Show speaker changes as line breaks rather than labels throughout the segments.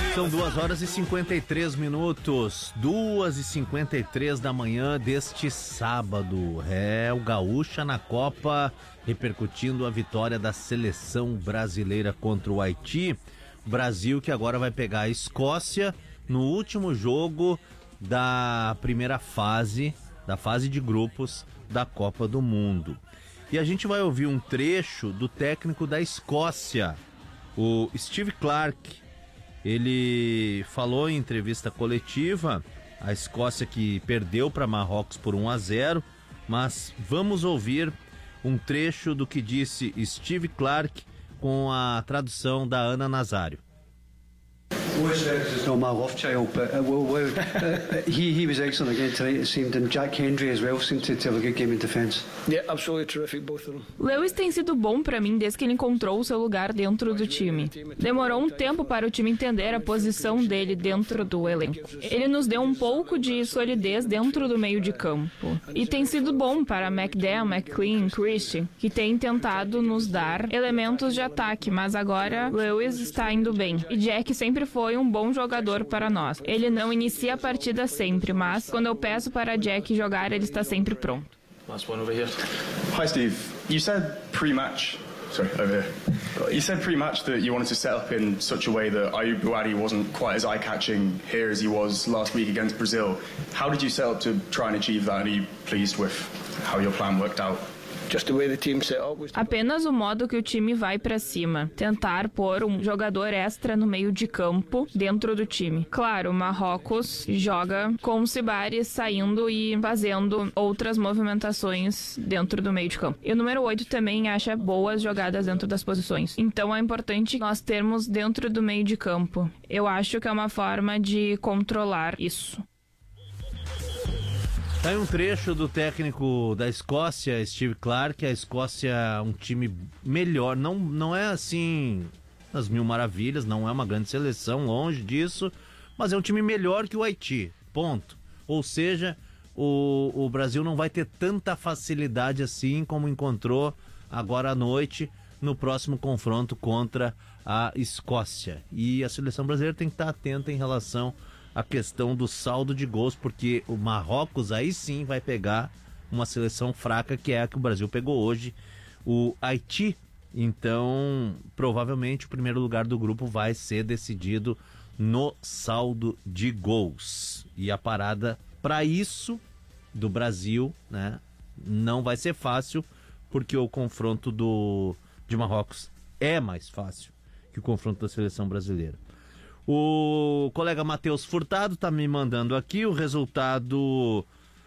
São 2h53, 2h53 da manhã deste sábado. É o Gaúcha na Copa, repercutindo a vitória da seleção brasileira contra o Haiti. O Brasil que agora vai pegar a Escócia no último jogo da primeira fase, da fase de grupos da Copa do Mundo. E a gente vai ouvir um trecho do técnico da Escócia, o Steve Clarke. Ele falou em entrevista coletiva, a Escócia que perdeu para Marrocos por 1-0, mas vamos ouvir um trecho do que disse Steve Clarke com a tradução da Ana Nazário.
There's no Matt Rothschild, but he was excellent again tonight, it seemed, and Jack Hendry as well seemed to have a good game in defence.
Yeah, absolutely terrific, both of them.
Lewis tem sido bom para mim desde que ele encontrou o seu lugar dentro do time. Demorou um tempo para o time entender a posição dele dentro do elenco. Ele nos deu um pouco de solidez dentro do meio de campo. E tem sido bom para McDan, McLean, Christie, que tem tentado nos dar elementos de ataque, mas agora Lewis está indo bem. E Jack sempre foi um bom jogador para nós. Ele não inicia a partida sempre, mas quando eu peço para Jack jogar, ele está sempre pronto.
Last one over here.
Hi Steve, you said pre-match that you wanted to set up in such a way that Ayoub Buadi wasn't quite as eye-catching here as he was last week against Brazil. How did you set up to try and achieve that, and are you pleased with how your plan worked out?
Just the way the team set up was...
Apenas o modo que o time vai pra cima. Tentar pôr um jogador extra no meio de campo dentro do time. Claro, o Marrocos joga com o Sibari saindo e fazendo outras movimentações dentro do meio de campo. E o número 8 também acha boas jogadas dentro das posições. Então é importante nós termos dentro do meio de campo. Eu acho que é uma forma de controlar isso.
Tá aí um trecho do técnico da Escócia, Steve Clarke. A Escócia é um time melhor, não é assim as mil maravilhas, não é uma grande seleção, longe disso, mas é um time melhor que o Haiti, ponto. Ou seja, o Brasil não vai ter tanta facilidade assim como encontrou agora à noite no próximo confronto contra a Escócia. E a seleção brasileira tem que estar atenta em relação a questão do saldo de gols, porque o Marrocos aí sim vai pegar uma seleção fraca, que é a que o Brasil pegou hoje, o Haiti. Então provavelmente o primeiro lugar do grupo vai ser decidido no saldo de gols, e a parada para isso do Brasil, né, não vai ser fácil, porque o confronto de Marrocos é mais fácil que o confronto da seleção brasileira. O colega Matheus Furtado está me mandando aqui o resultado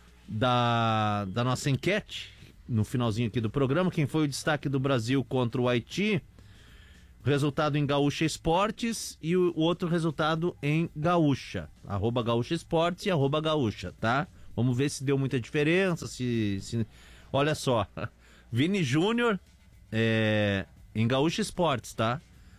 da nossa enquete no finalzinho aqui do programa. Quem foi o destaque do Brasil contra o Haiti? O resultado em Gaúcha Esportes e o outro resultado em Gaúcha. @Gaúcha Esportes e @Gaúcha, tá? Vamos ver se deu muita diferença. Olha só, Vini Júnior em Gaúcha Esportes, tá?